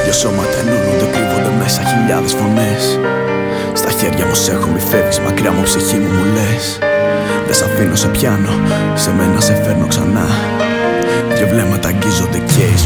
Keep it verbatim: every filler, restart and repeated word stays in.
Δυο σώματα ενώνονται, κρύβονται μέσα χιλιάδες φωνές. Στα χέρια μου σ' έχω, μη φεύγεις μακριά μου, ψυχή μου μου λες. Δεν σ' αφήνω, σε πιάνω, σε μένα σε φέρνω ξανά. Δυο βλέμματα αγγίζονται και η